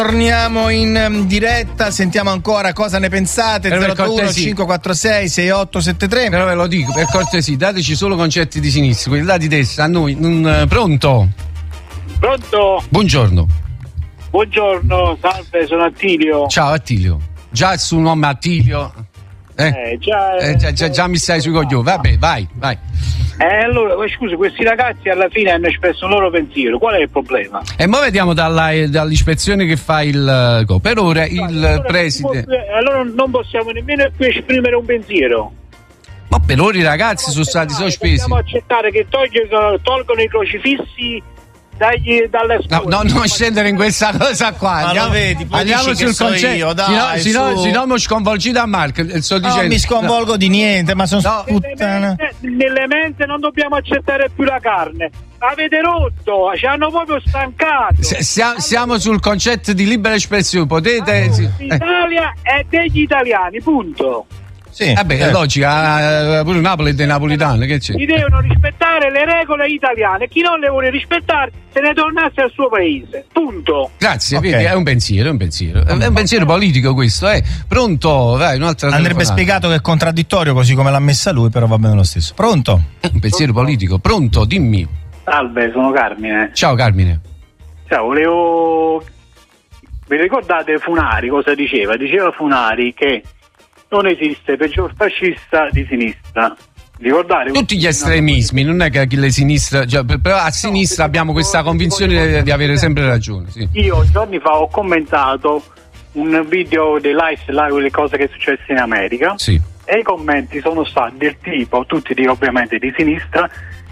Torniamo in diretta, sentiamo ancora cosa ne pensate. 081 546 6873. Però ve lo dico, per cortesia, dateci solo concetti di sinistra, quelli là di destra, a noi. Pronto? Pronto? Buongiorno. Buongiorno, salve, sono Attilio. Ciao Attilio. Già il suo nome è Attilio. Già mi stai sui coglioni. Vabbè, vai. Allora, scusa, questi ragazzi alla fine hanno espresso il loro pensiero. Qual è il problema? E mo vediamo dall'ispezione che fa il per ora il preside. Allora non possiamo nemmeno più esprimere un pensiero. Ma per ora i ragazzi sono stati sospesi. Dobbiamo accettare che tolgono i crocifissi dalle scuole. No, non scendere in questa cosa qua. Andiamo sul concetto. Se no mi sconvolgi da Marco. Non mi sconvolgo di niente, ma sono puttana. Nelle mente non dobbiamo accettare più la carne. Avete rotto, ci hanno proprio stancato. Siamo sul concetto di libera espressione. Potete. L'Italia è degli italiani, punto. Sì, vabbè, è logica, pure Napoli è dei napolitani, che c'è? Si devono rispettare le regole italiane, chi non le vuole rispettare se ne tornasse al suo paese, punto. Grazie, okay. Vedi, è un pensiero, è un pensiero politico questo, Pronto? Vai, un'altra andrebbe telefonata. Spiegato che è contraddittorio così come l'ha messa lui, però va bene lo stesso. Pronto? Un pensiero politico, pronto, dimmi. Salve, sono Carmine. Ciao Carmine. Ciao, volevo... Vi ricordate Funari cosa diceva? Diceva Funari che non esiste peggior fascista di sinistra. Ricordate? Tutti gli estremismi, non è che le sinistra, però a sinistra abbiamo questa convinzione di avere sempre ragione. Sì. Io giorni fa ho commentato un video dell'ICE, le cose che è successo in America, sì. E i commenti sono stati del tipo, tutti ovviamente di sinistra,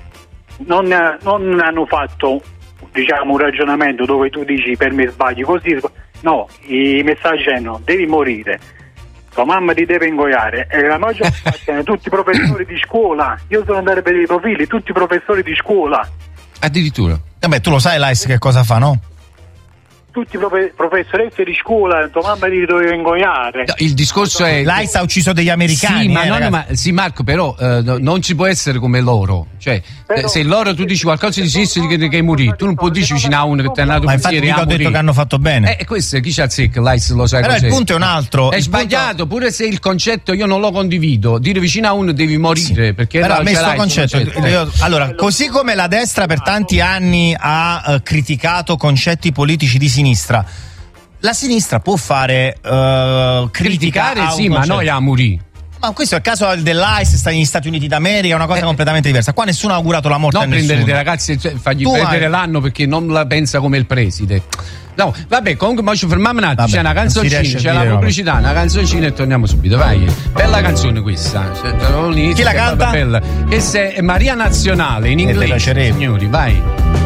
non hanno fatto un ragionamento dove tu dici per me sbagli così, no, i messaggi erano devi morire. Tua mamma ti deve ingoiare, e la maggior parte tutti i professori di scuola. Io sono andato per i profili, tutti i professori di scuola. Addirittura. Vabbè, tu lo sai l'ICE che cosa fa, no? Tutti i professoresse di scuola, tua mamma ti doveva ingoiare. No, il discorso è l'ICE ha ucciso degli americani. Sì, Marco, però non ci può essere come loro. Cioè, però, se loro tu dici qualcosa di sinistra che è morito, tu non puoi dire vicino a uno che ti ha dato ma infatti ho detto che hanno fatto bene. Questo chi ci azzecca, l'ICE lo sai. Però cos'è. Il punto è un altro. È sbagliato, pure se il concetto io non lo condivido. Dire vicino a uno devi morire, sì, perché però a me sto concetto. Allora, così come la destra per tanti anni ha criticato concetti politici di sinistra, la sinistra può fare criticare, sì, ma noi a morire. Ma questo è il caso dell'ICE, sta negli Stati Uniti d'America, è una cosa completamente diversa. Qua nessuno ha augurato la morte a nessuno. Non prendere dei ragazzi e fargli perdere l'anno perché non la pensa come il preside. No, vabbè, comunque ma ci fermiamo un attimo. C'è una canzoncina, c'è la pubblicità, una canzoncina e torniamo subito. Vai, bella canzone questa. Chi la canta? Bella. Questa è Maria Nazionale in inglese, signori, vai.